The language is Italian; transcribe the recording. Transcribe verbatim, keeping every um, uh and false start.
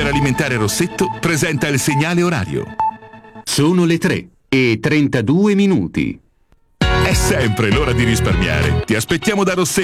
Superalimentare Rossetto presenta il segnale orario. Sono le tre e trentadue minuti. È sempre l'ora di risparmiare. Ti aspettiamo da Rossetto.